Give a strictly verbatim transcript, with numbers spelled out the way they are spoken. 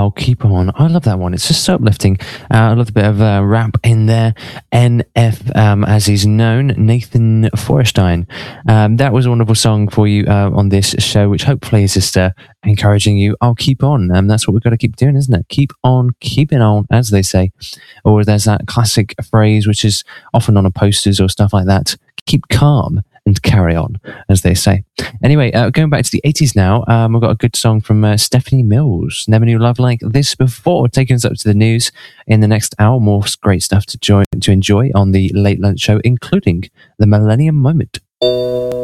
I'll Keep On. I love that one. It's just so uplifting. Uh, I love a bit of uh, rap in there. N F, um, as he's known, Nathan Forrestein. Um, that was a wonderful song for you uh, on this show, which hopefully is just uh, encouraging you. I'll keep on. Um, that's what we've got to keep doing, isn't it? Keep on keeping on, as they say. Or there's that classic phrase, which is often on a posters or stuff like that. Keep calm and carry on, as they say. Anyway, uh, going back to the eighties now, um, I've got a good song from uh, Stephanie Mills. Never knew love like this before. Taking us up to the news in the next hour. More great stuff to join to enjoy on the Late Lunch Show, including the Millennium Moment.